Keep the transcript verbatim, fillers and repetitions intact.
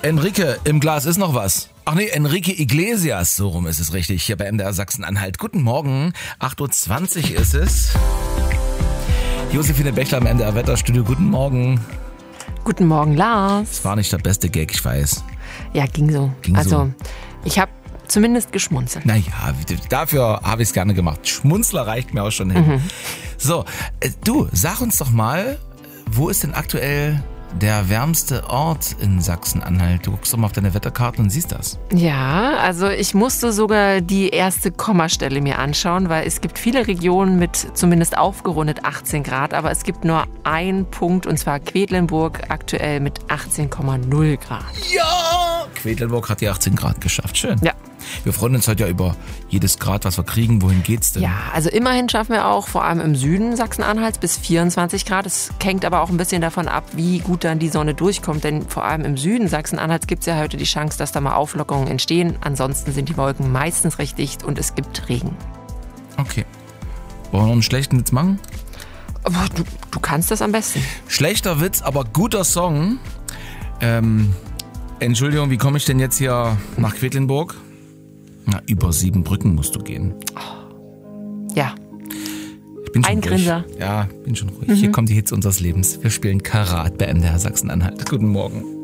Enrique, im Glas ist noch was. Ach nee, Enrique Iglesias, so rum ist es richtig, hier bei M D R Sachsen-Anhalt. Guten Morgen, acht Uhr zwanzig ist es. Josephine Bechler im M D R Wetterstudio, guten Morgen. Guten Morgen, Lars. Das war nicht der beste Gag, ich weiß. Ja, ging so. Ging also, so. ich habe zumindest geschmunzelt. Naja, dafür habe ich es gerne gemacht. Schmunzler reicht mir auch schon hin. Mhm. So, äh, du, sag uns doch mal, wo ist denn aktuell der wärmste Ort in Sachsen-Anhalt? Du guckst doch mal auf deine Wetterkarten und siehst das. Ja, also ich musste sogar die erste Kommastelle mir anschauen, weil es gibt viele Regionen mit zumindest aufgerundet achtzehn Grad, aber es gibt nur einen Punkt, und zwar Quedlinburg, aktuell mit achtzehn Komma null Grad. Ja! Quedlinburg hat die achtzehn Grad geschafft. Schön. Ja. Wir freuen uns heute ja über jedes Grad, was wir kriegen. Wohin geht's denn? Ja, also immerhin schaffen wir auch vor allem im Süden Sachsen-Anhalts bis vierundzwanzig Grad. Es hängt aber auch ein bisschen davon ab, wie gut dann die Sonne durchkommt. Denn vor allem im Süden Sachsen-Anhalts gibt es ja heute die Chance, dass da mal Auflockerungen entstehen. Ansonsten sind die Wolken meistens recht dicht und es gibt Regen. Okay. Wollen wir noch einen schlechten Witz machen? Aber du, du kannst das am besten. Schlechter Witz, aber guter Song. Ähm, Entschuldigung, wie komme ich denn jetzt hier nach Quedlinburg? Na, über sieben Brücken musst du gehen. Ja. Ich bin schon Ein ruhig. Grinser. Ja, bin schon ruhig. Mhm. Hier kommen die Hits unseres Lebens. Wir spielen Karat bei M D R Sachsen-Anhalt. Guten Morgen.